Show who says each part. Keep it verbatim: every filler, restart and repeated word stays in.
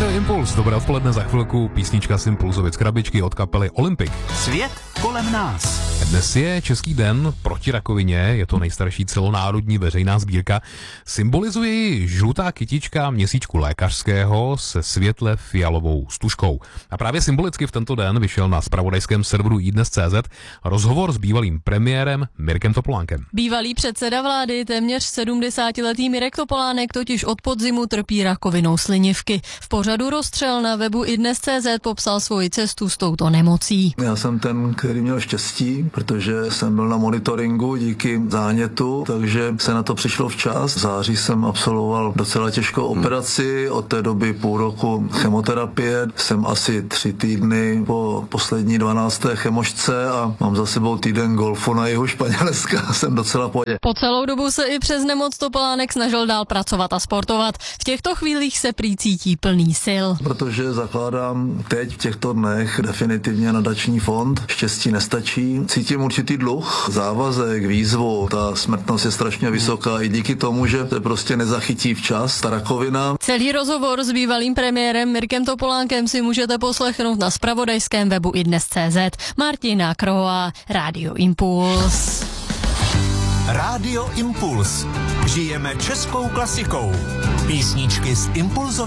Speaker 1: Rádio Impuls, dobré odpoledne, za chvilku písnička z Impulzovic krabičky od kapely Olympic.
Speaker 2: Svět kolem nás.
Speaker 1: Dnes je Český den proti rakovině, je to nejstarší celonárodní veřejná sbírka. Symbolizuje ji žlutá kytička měsíčku lékařského se světle fialovou stužkou. A právě symbolicky v tento den vyšel na zpravodajském serveru iDnes tečka cé zet rozhovor s bývalým premiérem Mirkem Topolánkem.
Speaker 3: Bývalý předseda vlády, téměř sedmdesátiletý Mirek Topolánek totiž od podzimu trpí rakovinou slinivky. V pořadu Rozstřel na webu iDnes tečka cé zet popsal svoji cestu s touto nemocí.
Speaker 4: Já jsem ten, který měl štěstí, protože jsem byl na monitoringu díky zánětu, takže se na to přišlo včas. V září jsem absolvoval docela těžkou operaci, od té doby půl roku chemoterapie. Jsem asi tři týdny po poslední dvanácté chemošce a mám za sebou týden golfu na jihu Španělska. Jsem docela pohodě.
Speaker 3: Po celou dobu se i přes nemoc Topolánek snažil dál pracovat a sportovat. V těchto chvílích se prý cítí plný sil.
Speaker 4: Protože zakládám teď v těchto dnech definitivně nadační fond. Štěstí nestačí. Cítím určitý dluh, závazek, výzvu. Ta smrtnost je strašně vysoká i díky tomu, že se prostě nezachytí včas ta rakovina.
Speaker 3: Celý rozhovor s bývalým premiérem Mirkem Topolánkem si můžete poslechnout na zpravodajském webu iDnes tečka cé zet. Martina Kroa, Rádio Impuls.
Speaker 2: Rádio Impuls. Žijeme českou klasikou. Písničky z Impulzových